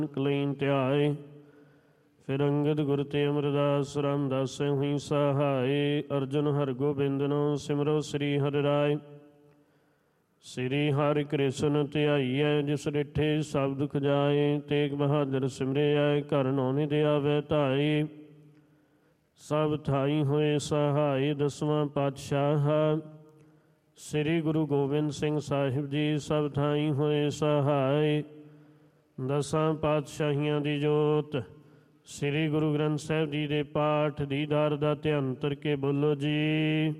Clean ਧਿਆਏ। ਫਿਰ ਅੰਗਦ ਗੁਰ ਤੇ ਅਮਰਦਾਸ ਰਾਮਦਾਸ ਹੋਈ ਸਹਾਏ। ਅਰਜੁਨ ਹਰਗੋਬਿੰਦਨੋ ਸਿਮਰੋ ਸ੍ਰੀ ਹਰਿ ਰਾਏ। ਸ੍ਰੀ ਹਰਿ ਕ੍ਰਿਸ਼ਨ ਧਿਆਈਐ ਜਿਸ ਡਿਠੇ ਸਭ ਦੁਖ ਜਾਏ। ਤੇਗ ਬਹਾਦਰ ਸਿਮਰਿਐ ਘਰ ਨੌ ਨਿਧ ਆਵੈ ਧਾਈ। ਸਭ ਥਾਈ ਹੋਏ ਸਹਾਈ ਦਸਵਾਂ ਪਾਤਸ਼ਾਹ। ਸ੍ਰੀ ਗੁਰੂ ਗੋਬਿੰਦ ਸਿੰਘ ਸਾਹਿਬ ਜੀ ਸਭ ਥਾਈ ਹੋਏ ਸਹਾਈ। ਦਸਾਂ ਪਾਤਸ਼ਾਹੀਆਂ ਦੀ ਜੋਤ ਸ੍ਰੀ ਗੁਰੂ ਗ੍ਰੰਥ ਸਾਹਿਬ ਜੀ ਦੇ ਪਾਠ ਦੀਦਾਰ ਦਾ ਧਿਆਨ ਧਰ ਕੇ ਬੋਲੋ ਜੀ।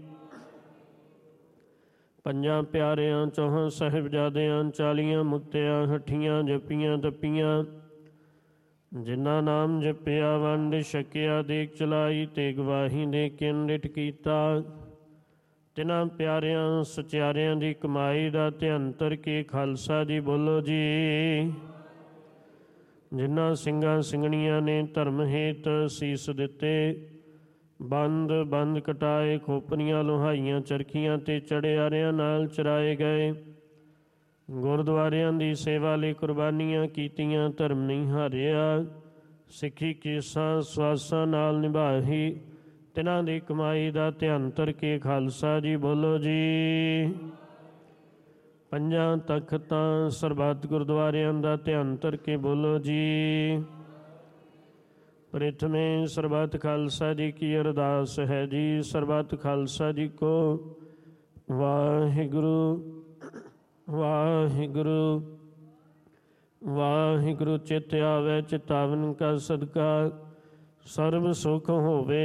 ਪੰਜਾਂ ਪਿਆਰਿਆਂ ਚੌਹਾਂ ਸਾਹਿਬਜ਼ਾਦਿਆਂ 40 ਮੁੱਤਿਆਂ ਹੱਠੀਆਂ ਜੱਪੀਆਂ ਤੱਪੀਆਂ। ਜਿਨ੍ਹਾਂ ਨਾਮ ਜਪਿਆ ਵੰਡ ਛਕਿਆ ਦੇਖ ਚਲਾਈ। ਤੇ ਗਵਾਹੀ ਦੇ ਕਿੰਡਿਟ ਕੀਤਾ। ਤਿਨਾਂ ਪਿਆਰਿਆਂ ਸਚਿਆਰਿਆਂ ਦੀ ਕਮਾਈ ਦਾ ਧਿਆਨ ਧਰ ਕੇ ਖਾਲਸਾ ਜੀ ਬੋਲੋ ਜੀ। ਜਿਨ੍ਹਾਂ ਸਿੰਘਾਂ ਸਿੰਘਣੀਆਂ ਨੇ ਧਰਮ ਹੇਤ ਸੀਸ ਦਿੱਤੇ। ਬੰਦ ਕਟਾਏ ਖੋਪਰੀਆਂ ਲੋਹਾਈਆਂ ਚਰਖੀਆਂ ਤੇ ਚੜਿਆਰਿਆਂ ਨਾਲ ਚਰਾਏ ਗਏ। ਗੁਰਦੁਆਰਿਆਂ ਦੀ ਸੇਵਾ ਲਈ ਕੁਰਬਾਨੀਆਂ ਕੀਤੀਆਂ ਧਰਮ ਨਹੀਂ ਹਾਰਿਆ। ਸਿੱਖੀ ਕੇਸਾਂ ਸਵਾਸਾਂ ਨਾਲ ਨਿਭਾਹੀ। ਤਿਨਾਂ ਦੀ ਕਮਾਈ ਦਾ ਧਿਆਨ ਧਰ ਕੇ ਖਾਲਸਾ ਜੀ ਬੋਲੋ ਜੀ। ਪੰਜਾਂ ਤਖਤਾਂ ਸਰਬੱਤ ਗੁਰਦੁਆਰਿਆਂ ਦਾ ਧਿਆਨ ਧਰ ਕੇ ਬੋਲੋ ਜੀ। ਪ੍ਰਥਮੇ ਸਰਬੱਤ ਖਾਲਸਾ ਜੀ ਕੀ ਅਰਦਾਸ ਹੈ ਜੀ। ਸਰਬੱਤ ਖਾਲਸਾ ਜੀ ਕੋ ਵਾਹਿਗੁਰੂ ਵਾਹਿਗੁਰੂ ਵਾਹਿਗੁਰੂ। ਚਿਤ ਆਵੈ ਚਿਤਾਵਨ ਕਾ ਸਦਕਾ ਸਰਬ ਸੁਖ ਹੋਵੇ।